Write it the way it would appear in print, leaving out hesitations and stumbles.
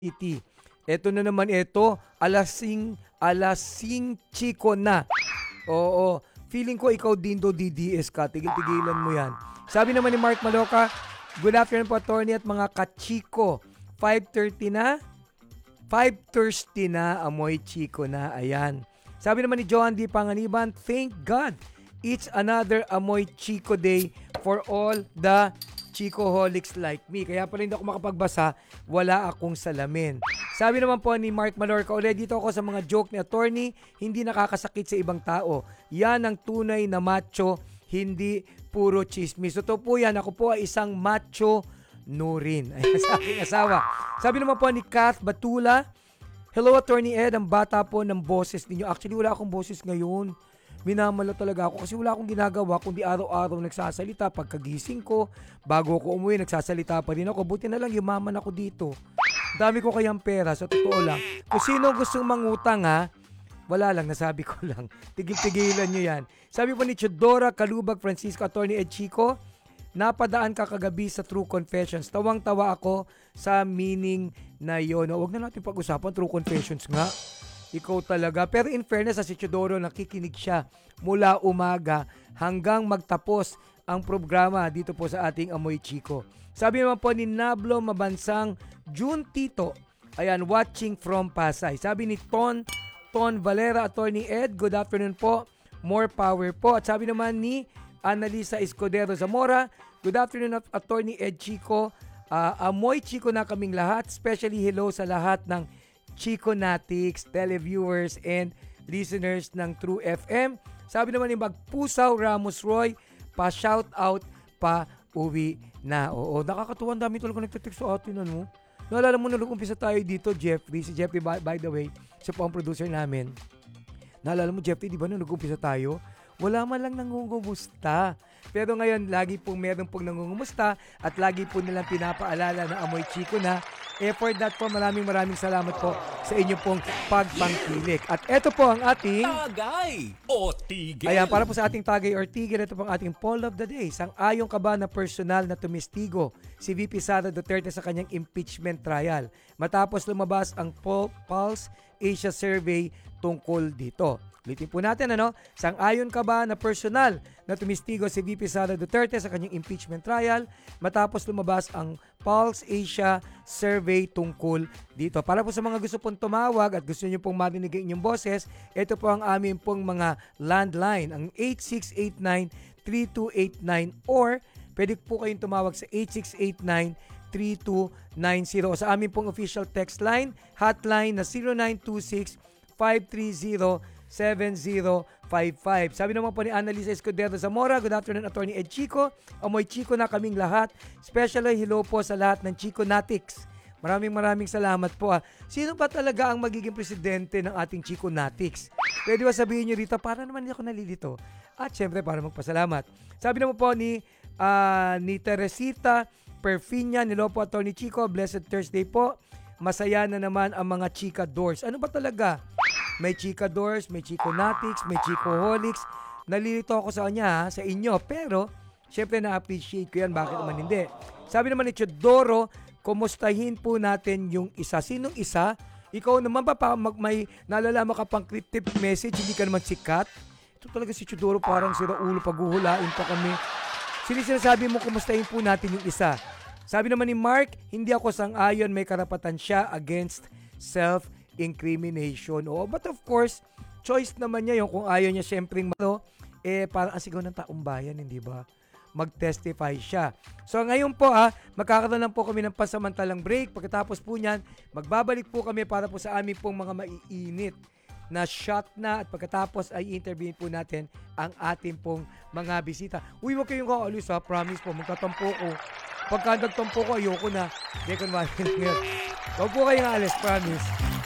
City. Eto na naman alasing chiko na. Oo, feeling ko ikaw din do DDS ka, tigil-tigilan mo yan. Sabi naman ni Mark Maloka, good afternoon po attorney at mga kachiko. 5:30 na? 5:30 na, amoy chiko na, ayan. Sabi naman ni Johan D. Panganiban, thank God, it's another amoy chiko day for all the Chicoholics like me. Kaya pala hindi ako makapagbasa, wala akong salamin. Sabi naman po ni Mark Malorca, ulit dito ako sa mga joke ni attorney, hindi nakakasakit sa ibang tao. Yan ang tunay na macho, hindi puro chismis. Totoo po yan, ako po ay isang macho nurin. Ayan sa aking asawa. Sabi naman po ni Kath Batula, hello attorney Ed, ang bata po ng boses ninyo. Actually wala akong boses ngayon. Minamala talaga ako kasi wala akong ginagawa kundi araw-araw nagsasalita. Pagkagising ko, bago ako umuwi, nagsasalita pa rin ako. Buti na lang yumaman ako dito. Dami ko kayang pera, sa totoo lang. Kung sino gustong mangutang ha, wala lang, nasabi ko lang. Tigil-tigilan nyo yan. Sabi po ni Chodora Kalubag Francisco, attorney Ed Chico, napadaan ka kagabi sa True Confessions. Tawang-tawa ako sa meaning na yun. Huwag na natin pag-usapan, True Confessions nga. Ikaw talaga. Pero in fairness sa si Chodoro, nakikinig siya mula umaga hanggang magtapos ang programa dito po sa ating Amoy Chico. Sabi naman po ni Nablo Mabansang June Tito, ayan, watching from Pasay. Sabi ni Ton Valera, attorney Ed, good afternoon po. More power po. At sabi naman ni Annalisa Escudero Zamora, good afternoon attorney Ed Chico. Amoy Chico na kaming lahat. Especially hello sa lahat ng Chiconatics, televiewers and listeners ng True FM. Sabi naman ni Magpusaw Ramos Roy, pa-shout out pa uwi na. Oo, nakakatuwa, dami talaga nagte-text sa atin, ano? Naalala mo na nag-umpisa tayo dito, Jeffrey. Si Jeffrey, by the way, siya po ang producer namin. Naalala mo, Jeffrey, di ba nung nag-umpisa tayo? Wala man lang nangungumusta. Pero ngayon, lagi pong meron pong nangungumusta at lagi po nilang pinapaalala na Amoy Chico na. For that po, maraming salamat po sa inyong pong pagpangkilik. At ito po ang ating Tagay o Tigil. Ayan, para po sa ating Tagay or Tigil, ito po ang ating poll of the day. Sang-ayon ka ba na personal na tumistigo si VP Sara Duterte sa kanyang impeachment trial matapos lumabas ang Pulse Asia Survey tungkol dito? Ulitin po natin, ano? Sang-ayon ka ba na personal na tumistigo si VP Sara Duterte sa kanyang impeachment trial matapos lumabas ang Pulse Asia Survey tungkol dito? Para po sa mga gusto pong tumawag at gusto nyo pong marinig ang inyong boses, ito po ang aming pong mga landline, ang 8689-3289 or pwede po kayong tumawag sa 8689-3290 o sa aming pong official text line, hotline na 0926 530 7055. Sabi naman po ni Annalisa Escudero Zamora, good afternoon attorney Ed Chico. Amoy Chico na kaming lahat. Especially hello po sa lahat ng Chiconatics. Maraming salamat po. Sino ba talaga ang magiging presidente ng ating Chiconatics? Pwede ba sabihin nyo dito, para naman hindi ako nalilito. At syempre para magpasalamat. Sabi naman po ni Teresita Perfinia, nilo po attorney Chico, blessed Thursday po. Masaya na naman ang mga Chika Doors. Ano ba talaga? May Chika Doors, may Chiconatics, may Chicoholics. Nalilito ako sa kanya, sa inyo. Pero, syempre na-appreciate ko yan. Bakit naman hindi? Sabi naman ni Chodoro, kumustahin po natin yung isa. Sinong isa? Ikaw naman ba may nalalaman ka pang cryptic message, hindi ka naman sikat? Ito talaga si Chodoro, parang sira ulo, paghuhulain pa kami. Sinasabi mo, kumustahin po natin yung isa. Sabi naman ni Mark, hindi ako sang-ayon, may karapatan siya against self-incrimination. But of course, choice naman niya yung kung ayaw niya syempre parang ang sigaw ng taong bayan, hindi ba? Mag-testify siya. So ngayon po magkakaroon lang po kami ng pasamantalang break. Pagkatapos po niyan, magbabalik po kami para po sa aming pong mga maiinit na shot na at pagkatapos ay interviewin po natin ang ating pong mga bisita. Uy, wag kayong kaalis promise po, magtatampo ko. Pagka nagtampo ko, ayoko na. Hindi ko naman. Huwag po kayong alis, promise.